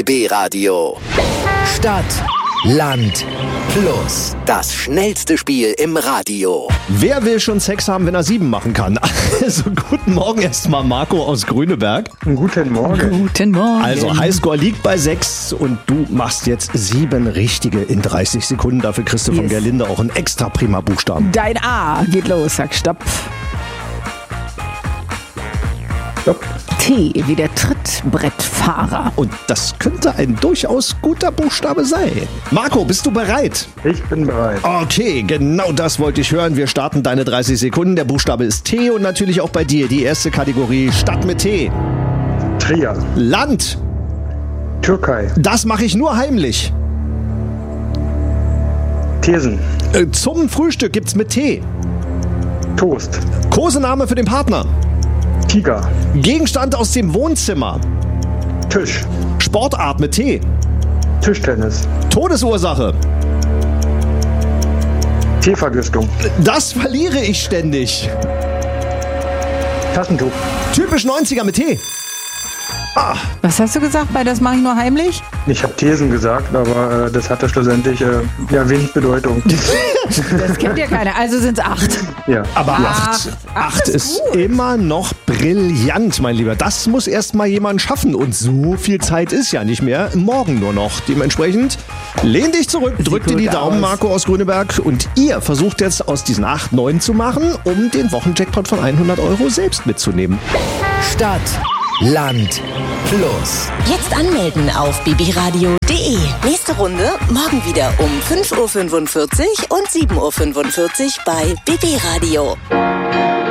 BB Radio. Stadt, Land, Plus. Das schnellste Spiel im Radio. Wer will schon Sex haben, wenn er 7 machen kann? Also guten Morgen erstmal Marco aus Grüneberg. Guten Morgen. Guten Morgen. Also Highscore liegt bei 6 und du machst jetzt 7 richtige in 30 Sekunden. Dafür kriegst du von Gerlinde auch einen extra prima Buchstaben. Dein A geht los, sag Stopp. Stopp. T wie der Trittbrettfahrer. Und das könnte ein durchaus guter Buchstabe sein. Marco, bist du bereit? Ich bin bereit. Okay, genau das wollte ich hören. Wir starten deine 30 Sekunden. Der Buchstabe ist T und natürlich auch bei dir die erste Kategorie Stadt mit T. Trier. Land. Türkei. Das mache ich nur heimlich. Thesen. Zum Frühstück gibt's mit T. Toast. Kosename für den Partner. Tiger. Gegenstand aus dem Wohnzimmer. Tisch. Sportart mit T. Tischtennis. Todesursache. Teevergiftung. Das verliere ich ständig. Taschentuch. Typisch 90er mit T. Was hast du gesagt bei das mache ich nur heimlich? Ich habe Thesen gesagt, aber das hatte schlussendlich wenig Bedeutung. Das kennt ja keiner. Also sind es 8. Ja. Aber Ach, 8 ist gut. immer noch brillant, mein Lieber. Das muss erst mal jemand schaffen. Und so viel Zeit ist ja nicht mehr. Morgen nur noch. Dementsprechend lehn dich zurück, drück dir die gut Daumen, aus. Marco aus Grüneberg. Und ihr versucht jetzt aus diesen 8 9 zu machen, um den Wochenjackpot von 100 € selbst mitzunehmen. Stadt, Land, Plus. Jetzt anmelden auf bbradio.de. Nächste Runde morgen wieder um 5.45 Uhr und 7.45 Uhr bei BB Radio.